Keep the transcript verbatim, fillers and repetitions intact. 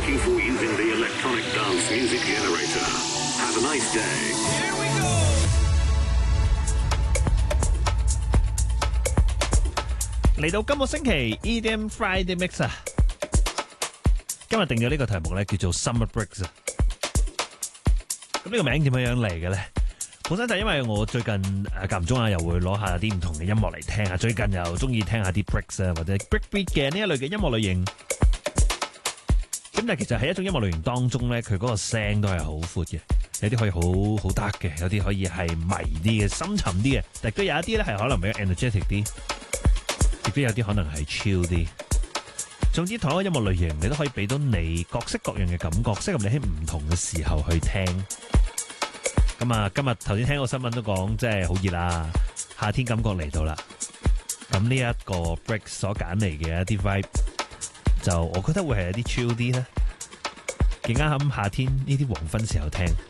Thank you for using the electronic dance music generator. Have a nice day. Here we go. 嚟到今個星期 E D M Friday Mix 啊，今日定咗呢個題目咧，叫做 Summer Breaks 啊。咁呢個名點樣樣嚟嘅咧？本身就因為我最近誒間唔中啊，又會攞下啲唔同嘅音樂嚟聽啊。最近又中意聽下啲 breaks 啊，或者 breakbeat 嘅呢一類嘅音樂類型。咁但係其實喺一種音樂類型當中咧，佢嗰個聲都係好闊嘅，有啲可以好好 dark 嘅，有啲可以係迷啲嘅、深沉啲嘅，但係都有一啲咧係可能比較 energetic 啲。亦都有啲可能係 chill 啲，總之同一個音樂類型，你都可以俾到你各式各樣嘅感覺，適合你喺唔同嘅時候去聽。咁啊，今日頭先聽個新聞都講，即係好熱啦，夏天感覺嚟到啦。咁呢一個 break 所揀嚟嘅一啲 vibe，就我覺得會係一啲 chill 啲咧，幾啱夏天呢啲黃昏時候聽。